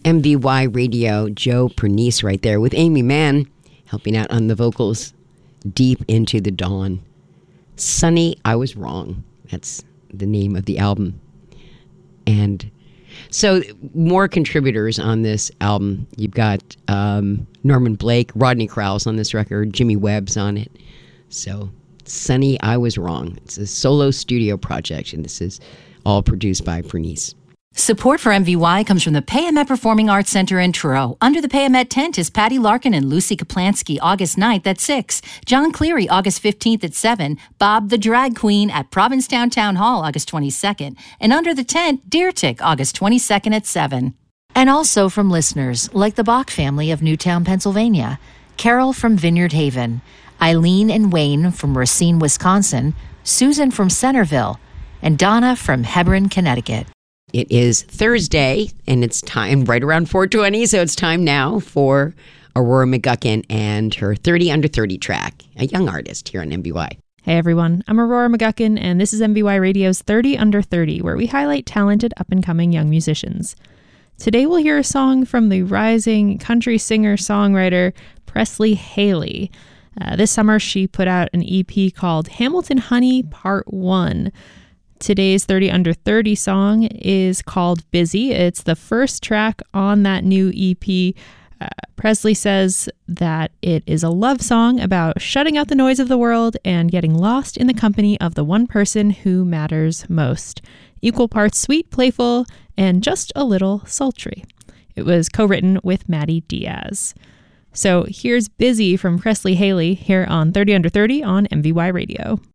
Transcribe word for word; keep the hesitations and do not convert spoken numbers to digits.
M V Y Radio, Joe Pernice right there with Amy Mann helping out on the vocals. Deep Into the Dawn. Sunny, I Was Wrong. That's the name of the album. And so more contributors on this album. You've got um, Norman Blake, Rodney Crowell's on this record, Jimmy Webb's on it. So Sunny, I Was Wrong. It's a solo studio project, and this is all produced by Pernice. Support for M V Y comes from the Payamet Performing Arts Center in Truro. Under the Payamet tent is Patty Larkin and Lucy Kaplansky, August ninth at six. John Cleary, August fifteenth at seven. Bob the Drag Queen at Provincetown Town Hall, August twenty-second. And under the tent, Deer Tick, August twenty-second at seven. And also from listeners like the Bach family of Newtown, Pennsylvania, Carol from Vineyard Haven, Eileen and Wayne from Racine, Wisconsin, Susan from Centerville, and Donna from Hebron, Connecticut. It is Thursday, and it's time right around four twenty, so it's time now for Aurora McGuckin and her thirty under thirty track, a young artist here on M V Y. Hey everyone, I'm Aurora McGuckin, and this is M V Y Radio's thirty under thirty, where we highlight talented up-and-coming young musicians. Today we'll hear a song from the rising country singer-songwriter Presley Haley. Uh, this summer she put out an E P called Hamilton Honey Part one. Today's thirty under thirty song is called Busy. It's the first track on that new E P. Uh, Presley says that it is a love song about shutting out the noise of the world and getting lost in the company of the one person who matters most. Equal parts sweet, playful, and just a little sultry. It was co-written with Maddie Diaz. So here's Busy from Presley Haley here on thirty under thirty on M V Y Radio.